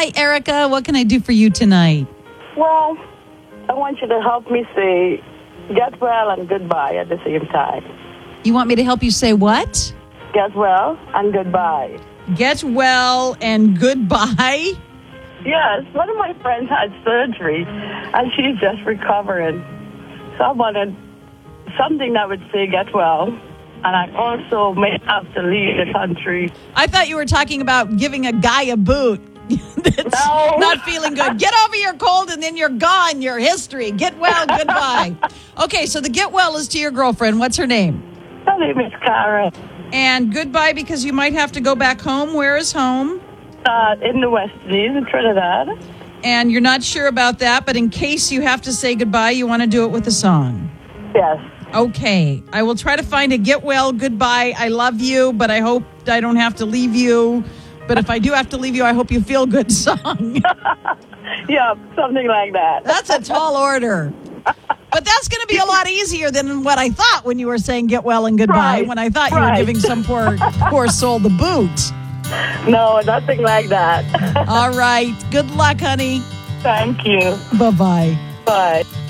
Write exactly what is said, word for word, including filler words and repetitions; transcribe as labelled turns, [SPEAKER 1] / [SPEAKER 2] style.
[SPEAKER 1] Hi, Erica. What can I do for you tonight?
[SPEAKER 2] Well, I want you to help me say get well and goodbye at the same time.
[SPEAKER 1] You want me to help you say what?
[SPEAKER 2] Get well and goodbye.
[SPEAKER 1] Get well and goodbye?
[SPEAKER 2] Yes, one of my friends had surgery and she's just recovering. So I wanted something that would say get well. And I also may have to leave the country.
[SPEAKER 1] I thought you were talking about giving a guy a boot. That's
[SPEAKER 2] No.
[SPEAKER 1] not feeling good. Get over your cold and then you're gone. Your history. Get well, goodbye. Okay, so the get well is to your girlfriend. What's her name?
[SPEAKER 2] Her name is Karen.
[SPEAKER 1] And goodbye because you might have to go back home. Where is home?
[SPEAKER 2] Uh, in the West Indies, in Trinidad.
[SPEAKER 1] And you're not sure about that, but in case you have to say goodbye, you want to do it with a song.
[SPEAKER 2] Yes.
[SPEAKER 1] Okay. I will try to find a get well, goodbye, I love you, but I hope I don't have to leave you. But if I do have to leave you, I hope you feel good song.
[SPEAKER 2] Yeah, something like that.
[SPEAKER 1] That's a tall order. But that's going to be a lot easier than what I thought when you were saying get well and goodbye,
[SPEAKER 2] Right,
[SPEAKER 1] when I thought you
[SPEAKER 2] right.
[SPEAKER 1] were giving some poor, poor soul the boot.
[SPEAKER 2] No, nothing like that.
[SPEAKER 1] All right. Good luck, honey.
[SPEAKER 2] Thank you.
[SPEAKER 1] Bye-bye.
[SPEAKER 2] Bye.